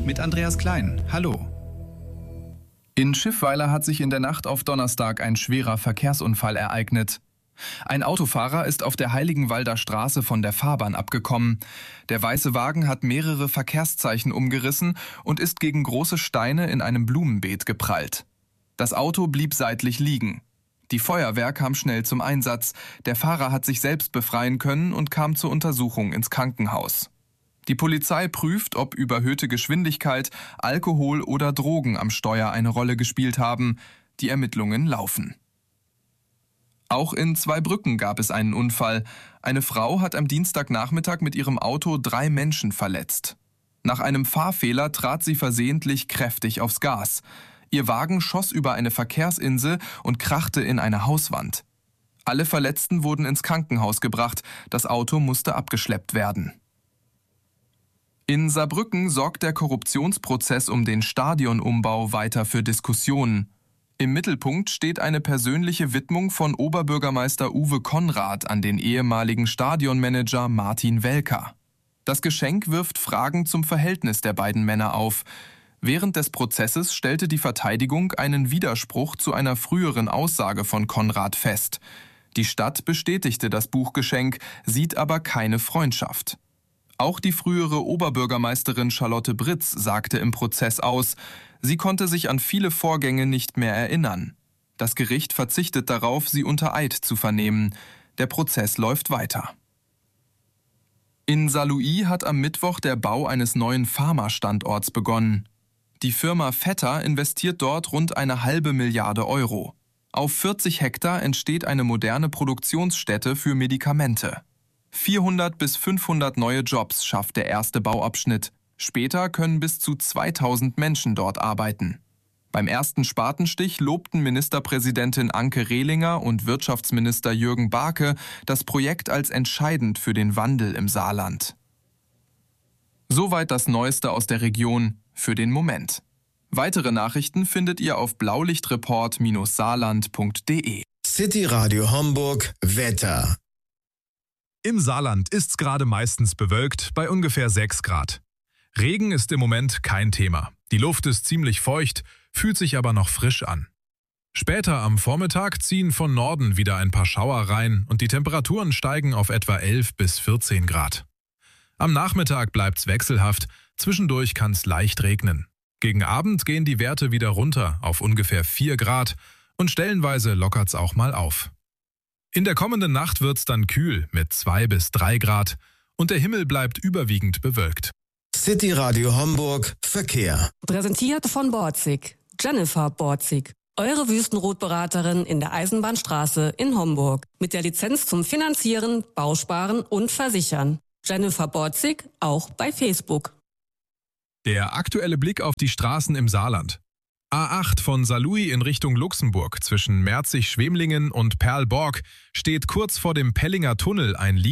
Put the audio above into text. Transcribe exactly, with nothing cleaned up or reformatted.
mit Andreas Klein. Hallo. In Schiffweiler hat sich in der Nacht auf Donnerstag ein schwerer Verkehrsunfall ereignet. Ein Autofahrer ist auf der Heiligenwalder Straße von der Fahrbahn abgekommen. Der weiße Wagen hat mehrere Verkehrszeichen umgerissen und ist gegen große Steine in einem Blumenbeet geprallt. Das Auto blieb seitlich liegen. Die Feuerwehr kam schnell zum Einsatz. Der Fahrer hat sich selbst befreien können und kam zur Untersuchung ins Krankenhaus. Die Polizei prüft, ob überhöhte Geschwindigkeit, Alkohol oder Drogen am Steuer eine Rolle gespielt haben. Die Ermittlungen laufen. Auch in Zweibrücken gab es einen Unfall. Eine Frau hat am Dienstagnachmittag mit ihrem Auto drei Menschen verletzt. Nach einem Fahrfehler trat sie versehentlich kräftig aufs Gas. Ihr Wagen schoss über eine Verkehrsinsel und krachte in eine Hauswand. Alle Verletzten wurden ins Krankenhaus gebracht. Das Auto musste abgeschleppt werden. In Saarbrücken sorgt der Korruptionsprozess um den Stadionumbau weiter für Diskussionen. Im Mittelpunkt steht eine persönliche Widmung von Oberbürgermeister Uwe Konrad an den ehemaligen Stadionmanager Martin Welker. Das Geschenk wirft Fragen zum Verhältnis der beiden Männer auf. Während des Prozesses stellte die Verteidigung einen Widerspruch zu einer früheren Aussage von Konrad fest. Die Stadt bestätigte das Buchgeschenk, sieht aber keine Freundschaft. Auch die frühere Oberbürgermeisterin Charlotte Britz sagte im Prozess aus, sie konnte sich an viele Vorgänge nicht mehr erinnern. Das Gericht verzichtet darauf, sie unter Eid zu vernehmen. Der Prozess läuft weiter. In Saarlouis hat am Mittwoch der Bau eines neuen Pharma-Standorts begonnen. Die Firma Vetter investiert dort rund eine halbe Milliarde Euro. Auf vierzig Hektar entsteht eine moderne Produktionsstätte für Medikamente. vierhundert bis fünfhundert neue Jobs schafft der erste Bauabschnitt. Später können bis zu zweitausend Menschen dort arbeiten. Beim ersten Spatenstich lobten Ministerpräsidentin Anke Rehlinger und Wirtschaftsminister Jürgen Barke das Projekt als entscheidend für den Wandel im Saarland. Soweit das Neueste aus der Region für den Moment. Weitere Nachrichten findet ihr auf blaulichtreport Bindestrich saarland Punkt de. City Radio Homburg Wetter. Im Saarland ist's gerade meistens bewölkt bei ungefähr sechs Grad. Regen ist im Moment kein Thema. Die Luft ist ziemlich feucht, fühlt sich aber noch frisch an. Später am Vormittag ziehen von Norden wieder ein paar Schauer rein und die Temperaturen steigen auf etwa elf bis vierzehn Grad. Am Nachmittag bleibt's wechselhaft, zwischendurch kann's leicht regnen. Gegen Abend gehen die Werte wieder runter auf ungefähr vier Grad und stellenweise lockert's auch mal auf. In der kommenden Nacht wird's dann kühl mit zwei bis drei Grad und der Himmel bleibt überwiegend bewölkt. City Radio Homburg Verkehr. Präsentiert von Borzig. Jennifer Borzig. Eure Wüstenrotberaterin in der Eisenbahnstraße in Homburg. Mit der Lizenz zum Finanzieren, Bausparen und Versichern. Jennifer Borzig auch bei Facebook. Der aktuelle Blick auf die Straßen im Saarland. A acht von Saarlouis in Richtung Luxemburg zwischen Merzig-Schwemlingen und Perlborg steht kurz vor dem Pellinger Tunnel ein